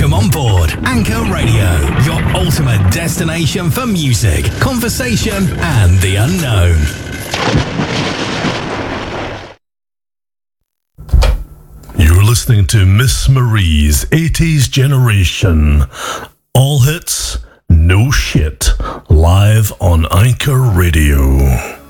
Welcome on board Anchor Radio, your ultimate destination for music, conversation, and the unknown. You're listening to Miss Marie's 80s Generation. All hits, no shit. Live on Anchor Radio.